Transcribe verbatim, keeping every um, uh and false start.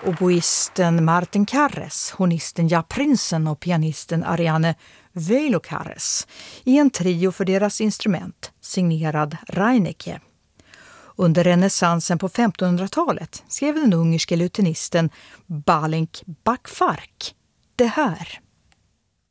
oboisten Martin Karres, hornisten Ja Prinsen och pianisten Ariane Veilokares i en trio för deras instrument, signerad Reinecke. Under renässansen på femtonhundratalet skrev den ungerske lutenisten Balink Bakfark det här.